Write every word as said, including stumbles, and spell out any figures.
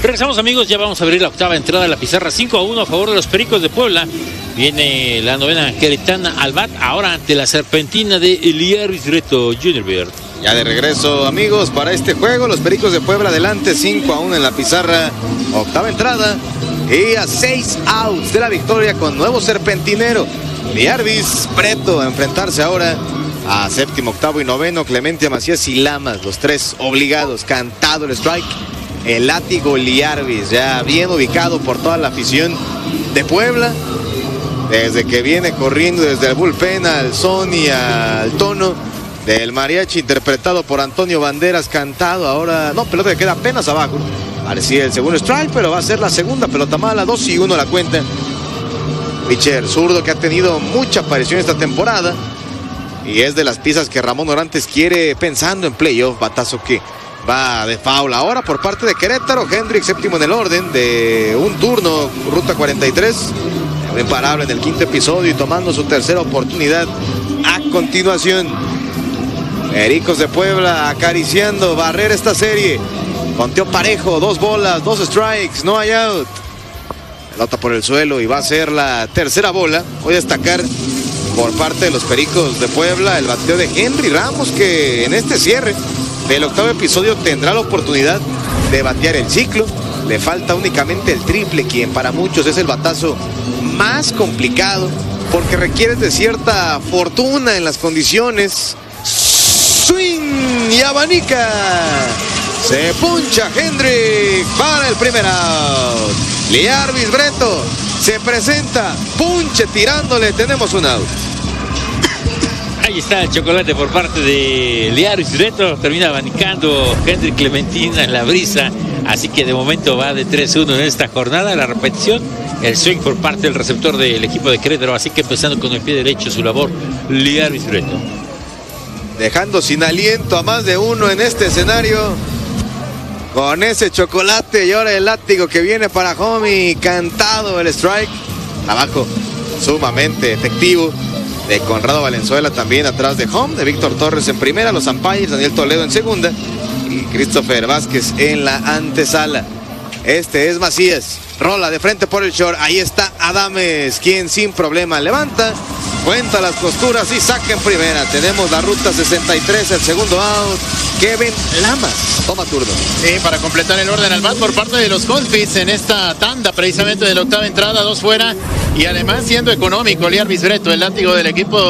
Regresamos, amigos, ya vamos a abrir la octava entrada de la pizarra. Cinco a uno a favor de los Pericos de Puebla. Viene la novena queretana al bat, ahora ante la serpentina de Liaris Reto Junior. Ya de regreso, amigos, para este juego. Los Pericos de Puebla adelante cinco a uno en la pizarra. Octava entrada y a seis outs de la victoria con nuevo serpentinero Liaris Reto a enfrentarse ahora a séptimo, octavo y noveno Clemente Macías y Lamas, los tres obligados. Cantado el strike, el látigo Liaris, ya bien ubicado por toda la afición de Puebla, desde que viene corriendo desde el bullpen al son y al tono del mariachi interpretado por Antonio Banderas. Cantado ahora, no, pelota que queda apenas abajo, parecía el segundo strike, pero va a ser la segunda pelota mala. Dos y uno la cuenta. Pitcher zurdo que ha tenido mucha aparición esta temporada y es de las piezas que Ramón Orantes quiere pensando en playoff. Batazo que va de foul ahora por parte de Querétaro. Hendricks séptimo en el orden de un turno, ruta cuarenta y tres, imparable en el quinto episodio y tomando su tercera oportunidad a continuación. Pericos de Puebla acariciando barrer esta serie. Conteo parejo, dos bolas, dos strikes, no hay out. Pelota por el suelo y va a ser la tercera bola. Voy a destacar por parte de los Pericos de Puebla el bateo de Henry Ramos, que en este cierre del octavo episodio tendrá la oportunidad de batear el ciclo. Le falta únicamente el triple, quien para muchos es el batazo más complicado porque requiere de cierta fortuna en las condiciones. Swing y abanica. Se puncha Hendricks para el primer out. Liaris Reto se presenta, punche tirándole, tenemos un out. Ahí está el chocolate por parte de Liaris Reto, termina abanicando Henry Clementina en la brisa, así que de momento va de tres uno en esta jornada. La repetición, el swing por parte del receptor del equipo de Querétaro, así que empezando con el pie derecho su labor, Liaris Reto. Dejando sin aliento a más de uno en este escenario, con ese chocolate y ahora el látigo que viene para Homie. Cantado el strike, trabajo sumamente efectivo de Conrado Valenzuela también atrás de home, de Víctor Torres en primera, los umpires Daniel Toledo en segunda y Christopher Vázquez en la antesala. Este es Macías, rola de frente por el short, ahí está Adames, quien sin problema levanta, cuenta las costuras y saca en primera. Tenemos la ruta sesenta y tres, el segundo out. Kevin Lamas toma turno. Sí, para completar el orden al bat por parte de los Colfis en esta tanda precisamente de la octava entrada, dos fuera y además siendo económico Liaris Reto, el látigo del equipo